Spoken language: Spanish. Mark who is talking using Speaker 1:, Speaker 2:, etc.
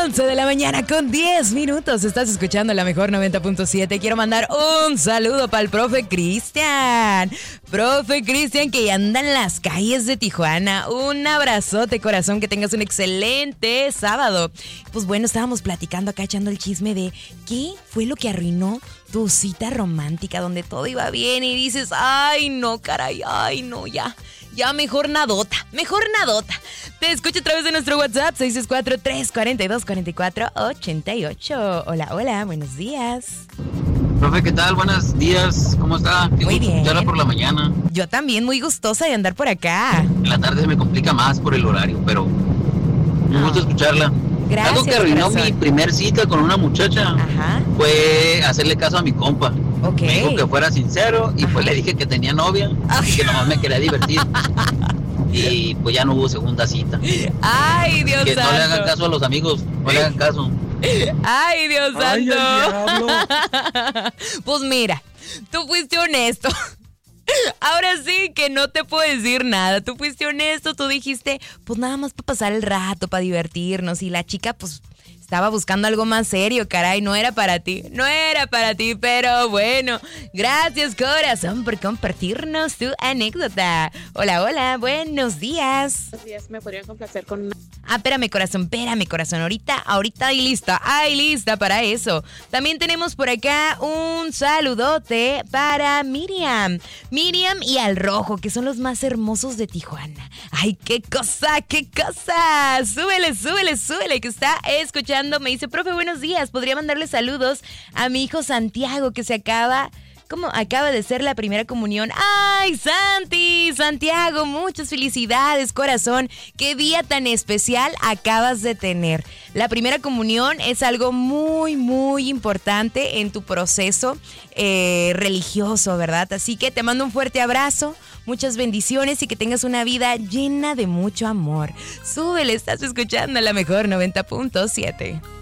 Speaker 1: 11 de la mañana con 10 minutos. Estás escuchando la mejor 90.7. Quiero mandar un saludo para el profe Cristian. Profe Cristian, que ya anda en las calles de Tijuana. Un abrazote, corazón, que tengas un excelente sábado. Pues bueno, estábamos platicando acá, echando el chisme de qué fue lo que arruinó tu cita romántica, donde todo iba bien y dices, ay no, caray, ay no, ya mejor nadota. Te escucho a través de nuestro WhatsApp, 664-342-4488. Hola, buenos días.
Speaker 2: Profe, ¿qué tal? Buenos días, ¿cómo está?
Speaker 1: Muy bien.
Speaker 2: Escucharla por la mañana.
Speaker 1: Yo también, muy gustosa de andar por acá.
Speaker 2: En la tarde se me complica más por el horario, pero me gusta escucharla.
Speaker 1: Gracias,
Speaker 2: algo que arruinó
Speaker 1: corazón.
Speaker 2: mi primer cita con una muchacha.
Speaker 1: Ajá.
Speaker 2: Fue hacerle caso a mi compa.
Speaker 1: Ok.
Speaker 2: Me dijo que fuera sincero y pues
Speaker 1: Ajá.
Speaker 2: le dije que tenía novia y que nomás me quería divertir. Y pues ya no hubo segunda cita.
Speaker 1: Ay, Dios
Speaker 2: Que
Speaker 1: santo.
Speaker 2: no le hagan caso a los amigos, no le hagan caso.
Speaker 1: Ay, Dios
Speaker 3: Ay,
Speaker 1: santo.
Speaker 3: el diablo.
Speaker 1: Pues mira, tú fuiste honesto. Ahora sí que no te puedo decir nada. Tú fuiste honesto, tú dijiste, pues nada más para pasar el rato, para divertirnos. Y la chica, pues, estaba buscando algo más serio, caray. No era para ti, pero bueno. Gracias, corazón, por compartirnos tu anécdota. Hola, buenos días.
Speaker 4: Buenos días, me podrían complacer con una...
Speaker 1: Espérame, corazón. Ahorita hay lista para eso. También tenemos por acá un saludote para Miriam y Al Rojo, que son los más hermosos de Tijuana. Ay, qué cosa. Súbele, que está escuchando. Me dice, profe, buenos días. ¿Podría mandarle saludos a mi hijo Santiago, que acaba de ser la primera comunión? ¡Ay, Santiago! Muchas felicidades, corazón. ¡Qué día tan especial acabas de tener! La primera comunión es algo muy, muy importante en tu proceso religioso, ¿verdad? Así que te mando un fuerte abrazo, muchas bendiciones y que tengas una vida llena de mucho amor. Súbele, estás escuchando la mejor 90.7.